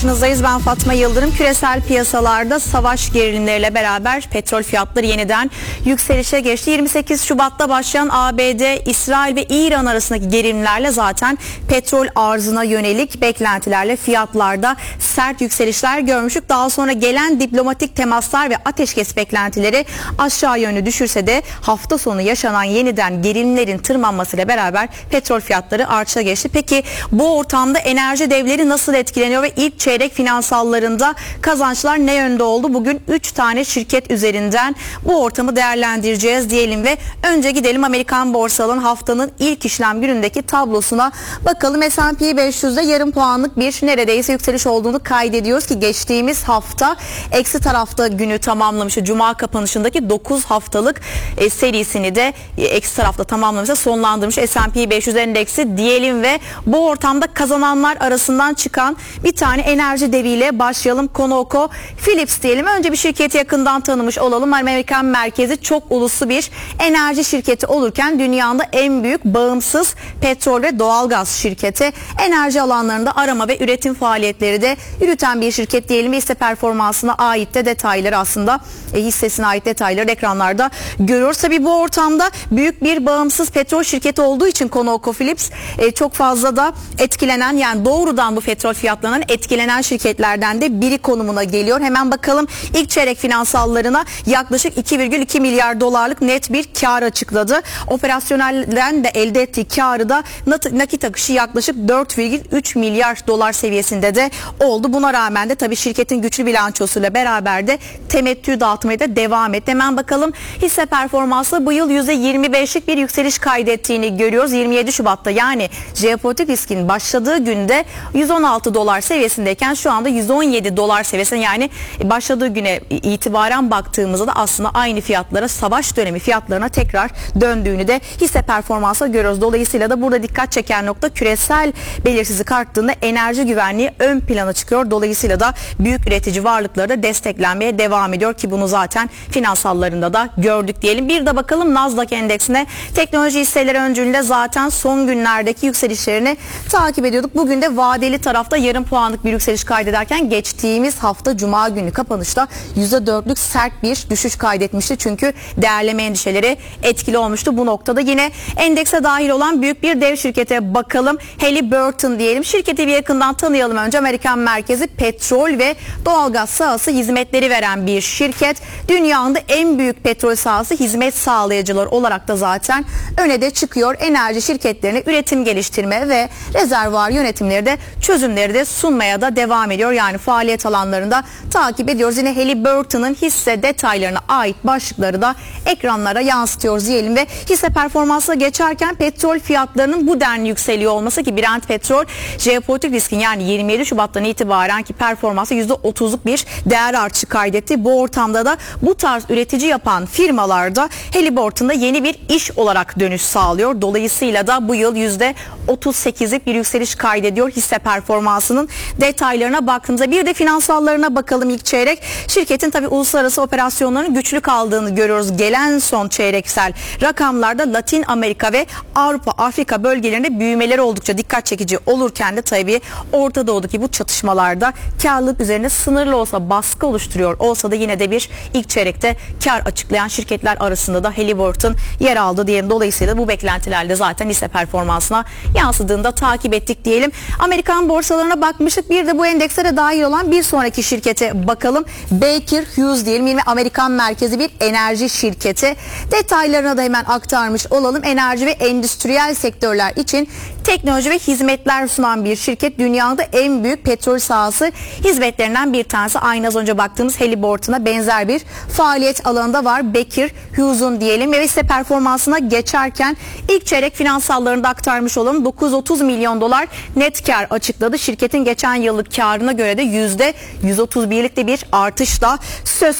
Ben Fatma Yıldırım. Küresel piyasalarda savaş gerilimleriyle beraber petrol fiyatları yeniden yükselişe geçti. 28 Şubat'ta başlayan ABD, İsrail ve İran arasındaki gerilimlerle zaten petrol arzına yönelik beklentilerle fiyatlarda sert yükselişler görmüştük. Daha sonra gelen diplomatik temaslar ve ateşkes beklentileri aşağı yönlü düşürse de hafta sonu yaşanan yeniden gerilimlerin tırmanmasıyla beraber petrol fiyatları artışa geçti. Peki bu ortamda enerji devleri nasıl etkileniyor ve ilk çeyrek finansallarında kazançlar ne yönde oldu? Bugün 3 tane şirket üzerinden bu ortamı değerlendireceğiz diyelim ve önce gidelim Amerikan borsalarının haftanın ilk işlem günündeki tablosuna bakalım. S&P 500'de yarım puanlık bir neredeyse yükseliş olduğunu kaydediyoruz ki geçtiğimiz hafta eksi tarafta günü tamamlamıştı. Cuma kapanışındaki 9 haftalık serisini de eksi tarafta tamamlamıştı. Sonlandırmış S&P 500 endeksi diyelim ve bu ortamda kazananlar arasından çıkan bir tane enerji deviyle başlayalım. ConocoPhillips diyelim. Önce bir şirketi yakından tanımış olalım. Amerikan merkezi çok uluslu bir enerji şirketi olurken dünyanın en büyük bağımsız petrol ve doğalgaz şirketi. Enerji alanlarında arama ve üretim faaliyetleri de yürüten bir şirket diyelim. Hisse performansına ait de detayları aslında hissesine ait detayları ekranlarda görüyoruz. Tabii bu ortamda büyük bir bağımsız petrol şirketi olduğu için ConocoPhillips çok fazla da etkilenen, yani doğrudan bu petrol fiyatlarından etkilenen şirketlerden de biri konumuna geliyor. Hemen bakalım, ilk çeyrek finansallarına yaklaşık 2,2 milyar dolarlık net bir kar açıkladı. Operasyonelden de elde ettiği karı da nakit akışı yaklaşık 4,3 milyar dolar seviyesinde de oldu. Buna rağmen de tabii şirketin güçlü bilançosuyla beraber de temettü dağıtmaya da devam etti. Hemen bakalım, hisse performansı bu yıl %25'lik bir yükseliş kaydettiğini görüyoruz. 27 Şubat'ta, yani jeopolitik riskin başladığı günde 116 dolar seviyesindeyken şu anda 117 dolar seviyesinde, yani başladığı güne itibaren baktığımızda da aslında aynı fiyatlara, savaş dönemi fiyatlarına tekrar döndüğünü de hisse performansı görüyoruz. Dolayısıyla da burada dikkat çeken nokta, küresel belirsizlik arttığında enerji güvenliği ön plana çıkıyor. Dolayısıyla da büyük üretici varlıkları da desteklenmeye devam ediyor ki bunu zaten finansallarında da gördük diyelim. Bir de bakalım Nasdaq endeksine. Teknoloji hisseleri öncülüğünde zaten son günlerdeki yükselişlerini takip ediyorduk. Bugün de vadeli tarafta yarım puanlık bir yükseliş kaydederken geçtiğimiz hafta Cuma günü kapanışta %4'lük sert bir düşüş kaydetmişti. Çünkü değerleme endişeleri etkili olmuştu. Bu noktada yine endekse dahil olan büyük bir dev şirkete bakalım. Halliburton diyelim. Şirketi bir yakından tanıyalım önce. Amerikan merkezi petrol ve doğalgaz sahası hizmetleri veren bir şirket. Dünyanın da en büyük petrol sahası hizmet sağlayıcılar olarak da zaten öne de çıkıyor. Enerji şirketlerine üretim geliştirme ve rezervuar yönetimleri de çözümleri de sunmaya da devam ediyor. Yani faaliyet alanlarında takip ediyoruz. Yine Halliburton'un hisse detaylarına ait başlıkları da ekranlara yansıtıyoruz diyelim ve hisse performansına geçerken petrol fiyatlarının bu denli yükseliyor olması ki Brent petrol jeopolitik riskin, yani 27 Şubat'tan itibaren ki performansı %30'luk bir değer artışı kaydetti. Bu ortamda da bu tarz üretici yapan firmalarda Halliburton'da yeni bir iş olarak dönüş sağlıyor. Dolayısıyla da bu yıl %38'lik bir yükseliş kaydediyor hisse performansının detaylarına baktığımızda. Bir de finansallarına bakalım ilk çeyrek. Şirketin tabii uluslararası operasyonlarının güçlü kaldığını görüyoruz. Gelen son çeyreksel rakamlarda Latin Amerika ve Avrupa, Afrika bölgelerinde büyümeleri oldukça dikkat çekici olurken de tabii Orta Doğu'daki bu çatışmalarda karlılık üzerine sınırlı olsa baskı oluşturuyor olsa da yine de bir ilk çeyrekte kar açıklayan şirketler arasında da Halliburton yer aldı diyelim. Dolayısıyla bu beklentilerle zaten hisse performansına yansıdığında takip ettik diyelim. Amerikan borsalarına bakmıştık. Bir de bu endekslere dahil olan bir sonraki şirkete bakalım. Baker Hughes diyelim. Yine Amerikan merkezi bir enerji şirketi. Detaylarına da hemen aktarmış olalım. Enerji ve endüstriyel sektörler için teknoloji ve hizmetler sunan bir şirket. Dünyanın da en büyük petrol sahası hizmetlerinden bir tanesi. Aynı az önce baktığımız Halliburton'a benzer bir faaliyet alanında var Baker Hughes'un diyelim. Ve hisse performansına geçerken ilk çeyrek finansallarını da aktarmış olalım. 930 milyon dolar net kar açıkladı. Şirketin geçen yıllık karına göre de %131'lik de bir artışla söz